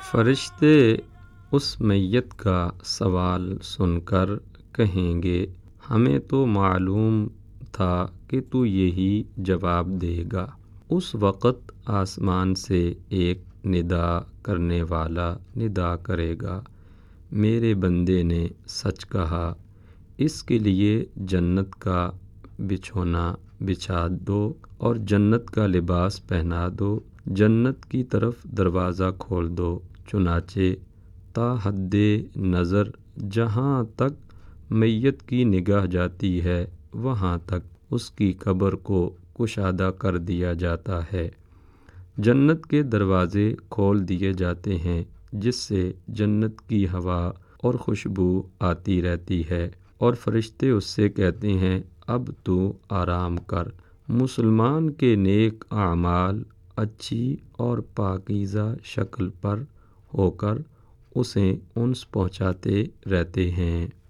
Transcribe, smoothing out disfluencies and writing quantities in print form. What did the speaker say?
فرشتے اس میت کا سوال سن کر کہیں گے، ہمیں تو معلوم تھا کہ تو یہی جواب دے گا۔ اس وقت آسمان سے ایک ندا کرنے والا ندا کرے گا، میرے بندے نے سچ کہا، اس کے لیے جنت کا بچھونا بچھا دو اور جنت کا لباس پہنا دو، جنت کی طرف دروازہ کھول دو۔ چنانچہ تا حد نظر جہاں تک میت کی نگاہ جاتی ہے وہاں تک اس کی قبر کو کشادہ کر دیا جاتا ہے، جنت کے دروازے کھول دیے جاتے ہیں جس سے جنت کی ہوا اور خوشبو آتی رہتی ہے، اور فرشتے اس سے کہتے ہیں اب تو آرام کر۔ مسلمان کے نیک اعمال اچھی اور پاکیزہ شکل پر ہو کر اسے انس پہنچاتے رہتے ہیں۔